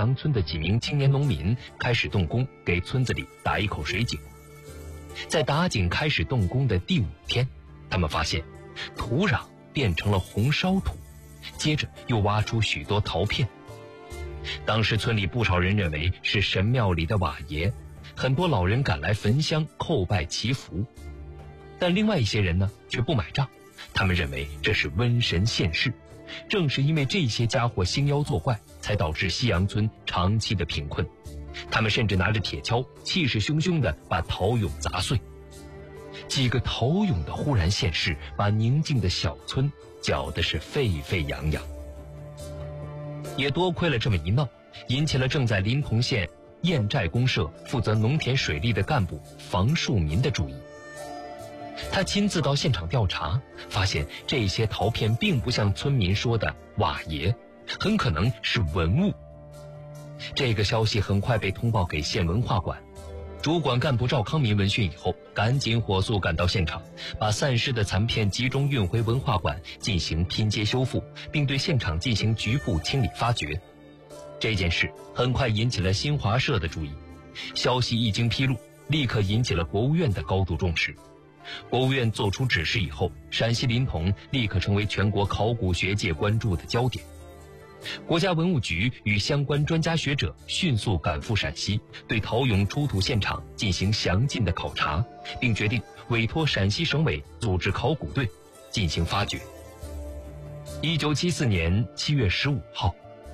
阳村的几名青年农民开始动工，给村子里打一口水井。在打井开始动工的第5天，他们发现土壤变成了红烧土，接着又挖出许多陶片。当时村里不少人认为是神庙里的瓦爷，很多老人赶来焚香叩拜祈福。但另外一些人呢却不买账，他们认为这是瘟神现世，正是因为这些家伙兴妖作怪，才导致西阳村长期的贫困。他们甚至拿着铁锹，气势汹汹地把陶俑砸碎。几个陶俑的忽然现世，把宁静的小村搅得是沸沸扬扬。也多亏了这么一闹，引起了正在临潼县堰寨公社负责农田水利的干部房树民的注意。他亲自到现场调查，发现这些陶片并不像村民说的瓦爷，很可能是文物。这个消息很快被通报给县文化馆，主管干部赵康民闻讯以后，赶紧火速赶到现场，把散失的残片集中运回文化馆进行拼接修复，并对现场进行局部清理发掘。这件事很快引起了新华社的注意，消息一经披露，立刻引起了国务院的高度重视。国务院作出指示以后，陕西临潼立刻成为全国考古学界关注的焦点。国家文物局与相关专家学者迅速赶赴陕西，对陶俑出土现场进行详尽的考察，并决定委托陕西省委组织考古队进行发掘。1974年7月15号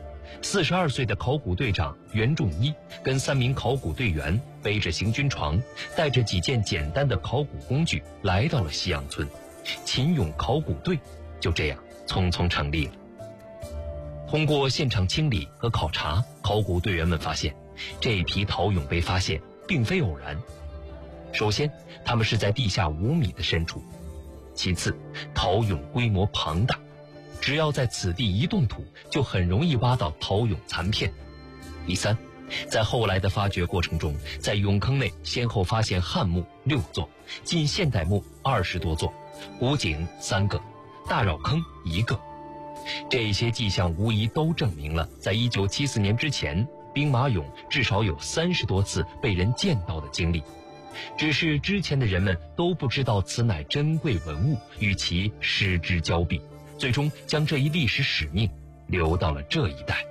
，42岁的考古队长袁仲一跟3名考古队员背着行军床，带着几件简单的考古工具来到了西阳村，秦俑考古队就这样匆匆成立了。通过现场清理和考察，考古队员们发现，这批陶俑被发现并非偶然。首先，它们是在地下5米的深处；其次，陶俑规模庞大，只要在此地一动土，就很容易挖到陶俑残片；第三，在后来的发掘过程中，在俑坑内先后发现汉墓6座、近现代墓20多座、古井3个、大扰坑1个。这些迹象无疑都证明了，在1974年之前，兵马俑至少有30多次被人见到的经历，只是之前的人们都不知道此乃珍贵文物，与其失之交臂，最终将这一历史使命留到了这一代。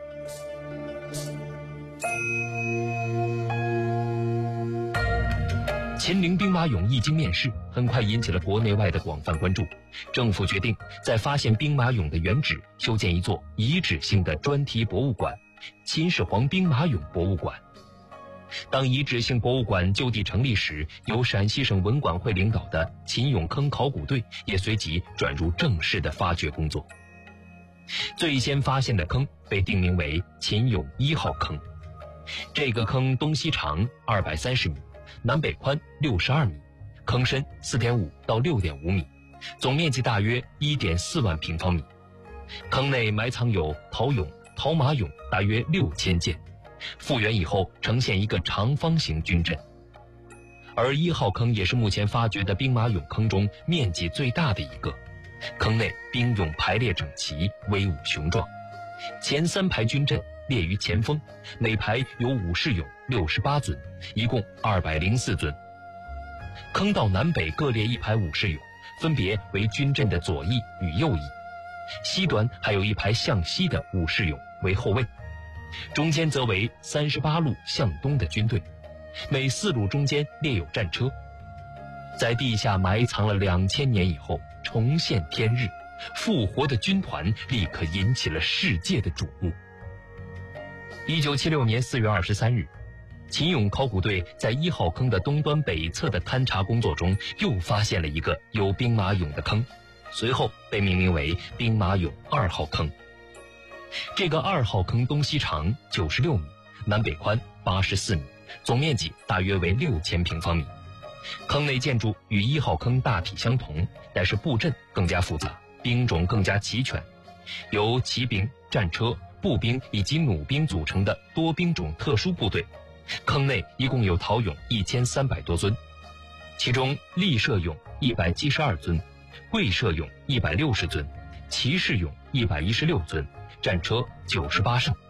秦陵兵马俑一经面世，很快引起了国内外的广泛关注。政府决定在发现兵马俑的原址修建一座遗址性的专题博物馆——秦始皇兵马俑博物馆。当遗址性博物馆就地成立时，由陕西省文管会领导的秦俑坑考古队也随即转入正式的发掘工作。最先发现的坑被定名为秦俑1号坑，这个坑东西长230米，南北宽62米，坑深4.5到6.5米，总面积大约1.4万平方米。坑内埋藏有陶俑、陶马俑大约6000件，复原以后呈现一个长方形军阵。而1号坑也是目前发掘的兵马俑坑中面积最大的一个，坑内兵俑排列整齐，威武雄壮。前3排军阵列于前锋，每排有武士俑68尊，一共204尊。坑道南北各列1排武士俑，分别为军阵的左翼与右翼，西端还有1排向西的武士俑为后卫，中间则为38路向东的军队，每4路中间列有战车。在地下埋藏了2000年以后，重现天日，复活的军团立刻引起了世界的瞩目。1976年4月23日，秦俑考古队在1号坑的东端北侧的勘察工作中，又发现了一个有兵马俑的坑，随后被命名为兵马俑2号坑。这个2号坑东西长96米，南北宽84米，总面积大约为6000平方米。坑内建筑与1号坑大体相同，但是布阵更加复杂，兵种更加齐全，由骑兵、战车、步兵以及弩兵组成的多兵种特殊部队。坑内一共有陶俑1300多尊，其中立射俑172尊，跪射俑160尊，骑士俑116尊，战车98乘。